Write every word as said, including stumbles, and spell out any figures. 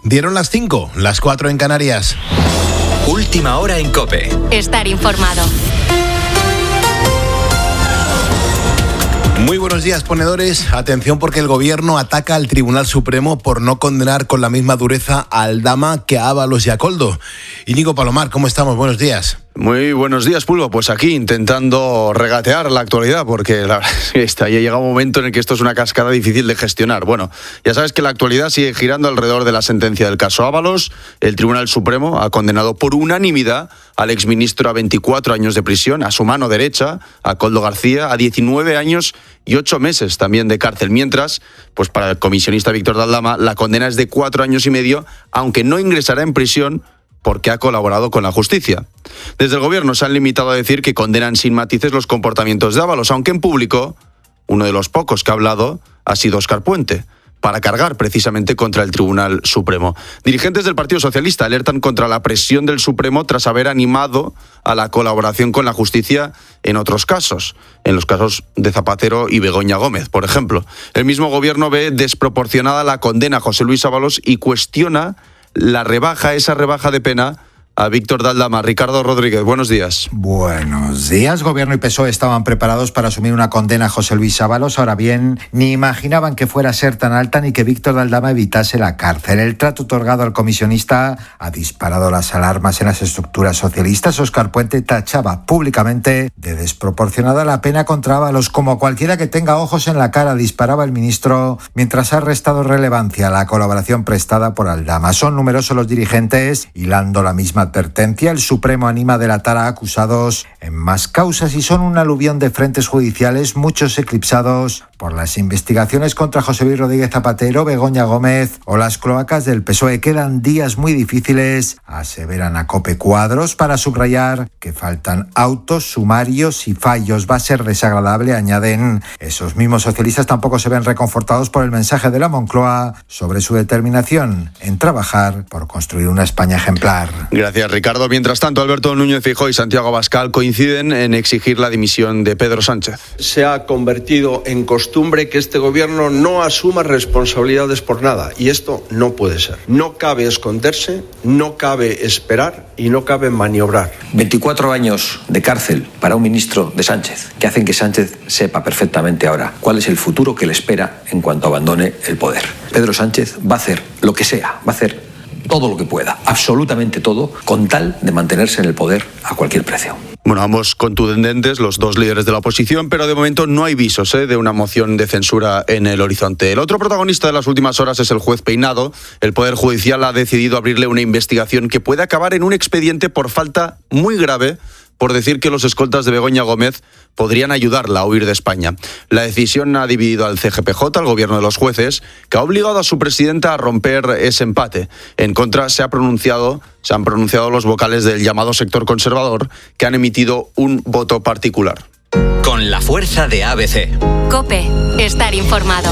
Dieron las cinco, las cuatro en Canarias. Última hora en COPE. Estar informado. Muy buenos días, ponedores. Atención, porque el Gobierno ataca al Tribunal Supremo por no condenar con la misma dureza a Aldama que a Ábalos y a Koldo. Íñigo Palomar, ¿cómo estamos? Buenos días. Muy buenos días, Pulvo. Pues aquí intentando regatear la actualidad, porque la verdad es que está, ya llega un momento en el que esto es una cascada difícil de gestionar. Bueno, ya sabes que la actualidad sigue girando alrededor de la sentencia del caso Ábalos. El Tribunal Supremo ha condenado por unanimidad al exministro a veinticuatro años de prisión, a su mano derecha, a Koldo García, a diecinueve años y ocho meses también de cárcel. Mientras, pues para el comisionista Víctor de Aldama, la condena es de cuatro años y medio, aunque no ingresará en prisión porque ha colaborado con la justicia. Desde el Gobierno se han limitado a decir que condenan sin matices los comportamientos de Ábalos, aunque en público uno de los pocos que ha hablado ha sido Óscar Puente, para cargar precisamente contra el Tribunal Supremo. Dirigentes del Partido Socialista alertan contra la presión del Supremo tras haber animado a la colaboración con la justicia en otros casos, en los casos de Zapatero y Begoña Gómez, por ejemplo. El mismo Gobierno ve desproporcionada la condena a José Luis Ábalos y cuestiona la rebaja, esa rebaja de pena a Víctor de Aldama. Ricardo Rodríguez, buenos días. Buenos días. Gobierno y P S O E estaban preparados para asumir una condena a José Luis Ábalos. Ahora bien, ni imaginaban que fuera a ser tan alta ni que Víctor de Aldama evitase la cárcel. El trato otorgado al comisionista ha disparado las alarmas en las estructuras socialistas. Óscar Puente tachaba públicamente de desproporcionada la pena contra Ábalos. Como cualquiera que tenga ojos en la cara, disparaba el ministro, mientras ha restado relevancia a la colaboración prestada por Aldama. Son numerosos los dirigentes hilando la misma advertencia. El Supremo anima a delatar a acusados en más causas y son un aluvión de frentes judiciales, muchos eclipsados por las investigaciones contra José Luis Rodríguez Zapatero, Begoña Gómez o las cloacas del P S O E. Quedan días muy difíciles, aseveran a COPE Cuadros, para subrayar que faltan autos, sumarios y fallos. Va a ser desagradable, añaden. Esos mismos socialistas tampoco se ven reconfortados por el mensaje de la Moncloa sobre su determinación en trabajar por construir una España ejemplar. Gracias, Ricardo. Mientras tanto, Alberto Núñez Feijóo y Santiago Abascal coinciden en exigir la dimisión de Pedro Sánchez. Se ha convertido en costumbre que este gobierno no asuma responsabilidades por nada, y esto no puede ser. No cabe esconderse, no cabe esperar y no cabe maniobrar. veinticuatro años de cárcel para un ministro de Sánchez, que hacen que Sánchez sepa perfectamente ahora cuál es el futuro que le espera en cuanto abandone el poder. Pedro Sánchez va a hacer lo que sea, va a hacer todo lo que pueda, absolutamente todo, con tal de mantenerse en el poder a cualquier precio. Bueno, ambos contundentes, los dos líderes de la oposición, pero de momento no hay visos ¿eh? de una moción de censura en el horizonte. El otro protagonista de las últimas horas es el juez Peinado. El Poder Judicial ha decidido abrirle una investigación que puede acabar en un expediente por falta muy grave, por decir que los escoltas de Begoña Gómez podrían ayudarla a huir de España. La decisión ha dividido al C G P J, al gobierno de los jueces, que ha obligado a su presidenta a romper ese empate. En contra se ha pronunciado, se han pronunciado los vocales del llamado sector conservador, que han emitido un voto particular. Con la fuerza de A B C. COPE. Estar informado.